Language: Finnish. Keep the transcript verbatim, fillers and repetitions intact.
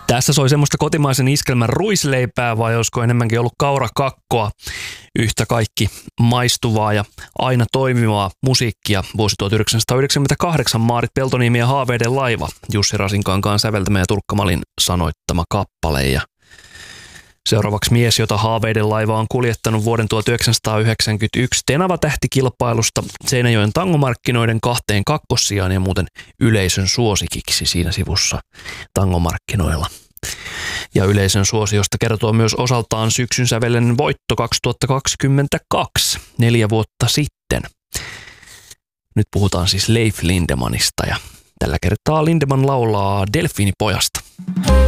Tässä soi semmoista kotimaisen iskelmän ruisleipää, vai olisiko enemmänkin ollut kaurakakkoa. Yhtä kaikki maistuvaa ja aina toimivaa musiikkia. Vuosi tuhatyhdeksänsataayhdeksänkymmentäkahdeksan Maarit Peltoniemi ja Haaveiden laiva. Jussi Rasinkankaan säveltämä ja Turkka Malin sanoittama kappale. Ja seuraavaksi mies, jota Haaveiden laiva on kuljettanut vuoden tuhatyhdeksänsataayhdeksänkymmentäyksi Tenava-tähtikilpailusta Seinäjoen tangomarkkinoiden kahteen kakkossijaan ja muuten yleisön suosikiksi siinä sivussa tangomarkkinoilla. Ja yleisön suosiosta kertoo myös osaltaan syksyn sävellinen voitto kaksituhattakaksikymmentäkaksi, neljä vuotta sitten. Nyt puhutaan siis Leif Lindemanista ja tällä kertaa Lindeman laulaa Delfiinipojasta.